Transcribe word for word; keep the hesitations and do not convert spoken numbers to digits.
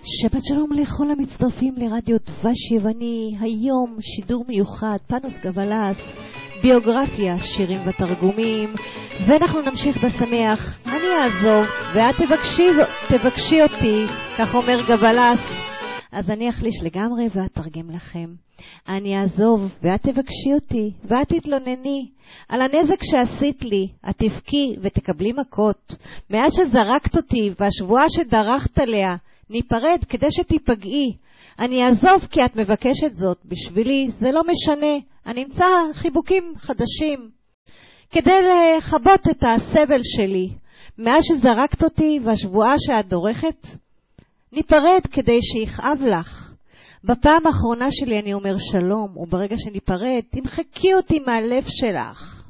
שבת שלום לכל המצטרפים לרדיו דבש יווני. היום שידור מיוחד, פאנוס גבלס, ביוגרפיה, שירים ותרגומים, ואנחנו נמשיך בשמח. אני אעזוב ואת תבקשי, תבקשי אותי, כך אומר גבלס, אז אני אחליש לגמרי ואת תרגם לכם. אני אעזוב ואת תבקשי אותי ואת תתלונני על הנזק שעשית לי, את תבכי ותקבלי מכות. מאז שזרקת אותי והשבועה שדרכת עליה, ניפרד כדי שתיפגעי. אני אעזוב כי את מבקשת זאת, בשבילי זה לא משנה, אני אמצא חיבוקים חדשים כדי לחבות את הסבל שלי. מאז שזרקת אותי והשבועה שאת דורכת, ניפרד כדי שיכאב לך. בפעם האחרונה שלי אני אומר שלום, וברגע שניפרד תמחקי אותי מהלב שלך.